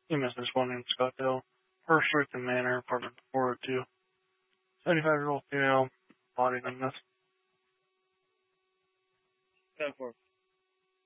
You missed this one in Scottsdale. First Ruth and Manor, apartment 402. 75-year-old female, body numbness. 10-4.